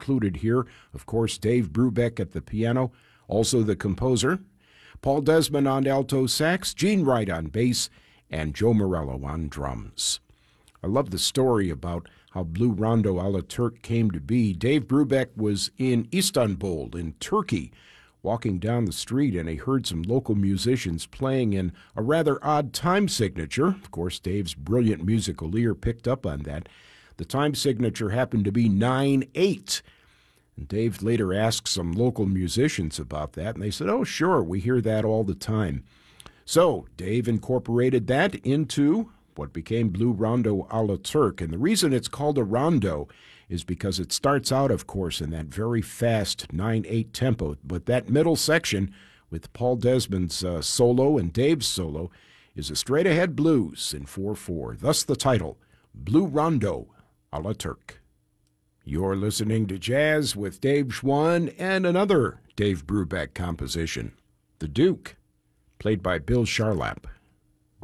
included here. Of course, Dave Brubeck at the piano, also the composer, Paul Desmond on alto sax, Gene Wright on bass, and Joe Morello on drums. I love the story about how Blue Rondo a la Turk came to be. Dave Brubeck was in Istanbul, in Turkey, walking down the street, and he heard some local musicians playing in a rather odd time signature. Of course, Dave's brilliant musical ear picked up on that. The time signature happened to be 9/8. And Dave later asked some local musicians about that, and they said, oh, sure, we hear that all the time. So Dave incorporated that into what became Blue Rondo a la Turk. And the reason it's called a rondo is because it starts out, of course, in that very fast 9/8 tempo. But that middle section with Paul Desmond's solo and Dave's solo is a straight-ahead blues in 4/4. Thus the title, Blue Rondo a la Turk. You're listening to Jazz with Dave Schwann and another Dave Brubeck composition, The Duke, played by Bill Charlap.